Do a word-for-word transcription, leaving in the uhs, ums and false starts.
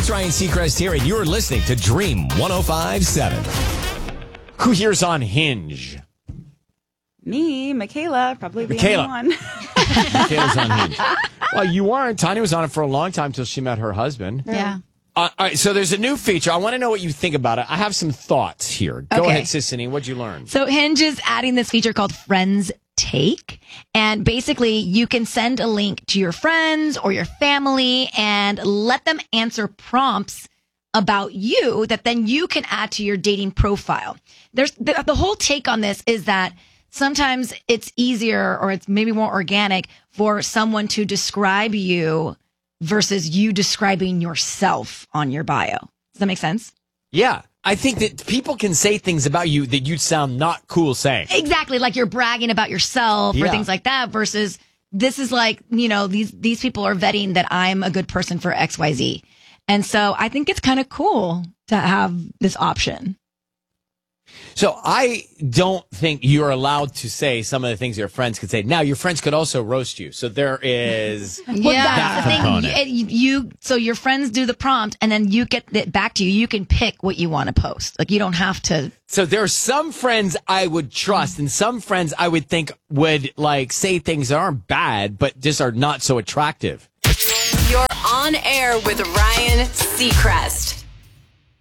It's Ryan Seacrest here, and you're listening to Dream one oh five point seven. Who here's on Hinge? Me, Michaela, probably the Michaela. only one. Michaela's on Hinge. Well, you weren't. Tanya was on it for a long time until she met her husband. Yeah. Uh, all right, so there's a new feature. I want to know what you think about it. I have some thoughts here. Go Okay. ahead, Sissany. What'd you learn? So Hinge is adding this feature called Friends Take. And basically, you can send a link to your friends or your family and let them answer prompts about you that then you can add to your dating profile. There's the, the whole take on this is that sometimes it's easier or it's maybe more organic for someone to describe you versus you describing yourself on your bio. Does that make sense? Yeah. I think that people can say things about you that you'd sound not cool saying. Exactly. Like you're bragging about yourself or Yeah. things like that versus this is like, you know, these, these people are vetting that I'm a good person for X Y Z. And so I think it's kind of cool to have this option. So I don't think you're allowed to say some of the things your friends could say. Now, your friends could also roast you. So there is Well, that that's the thing. component. You, you, so your friends do the prompt and then you get it back to you. You can pick what you want to post. Like you don't have to. So there are some friends I would trust and some friends I would think would like say things that aren't bad, but just are not so attractive. You're on air with Ryan Seacrest.